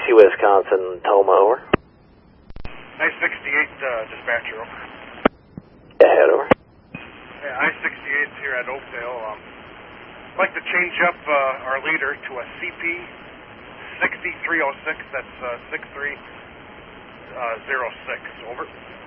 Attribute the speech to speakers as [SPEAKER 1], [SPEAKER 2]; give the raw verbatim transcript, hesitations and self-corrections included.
[SPEAKER 1] Chelsea, Wisconsin, Toma, over.
[SPEAKER 2] I sixty-eight, uh, dispatcher, over.
[SPEAKER 1] Yeah, head over.
[SPEAKER 2] Yeah, I sixty-eight here at Oakdale. Um, I'd like to change up uh, our leader to a C P sixty-three oh six. That's uh, six three oh six. Over.